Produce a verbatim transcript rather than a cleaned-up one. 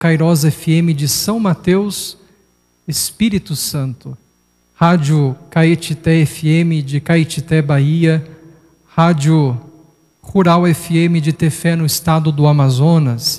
Kairos F M de São Mateus, Espírito Santo, Rádio Caetité F M de Caetité, Bahia, Rádio Rural F M de Tefé, no estado do Amazonas,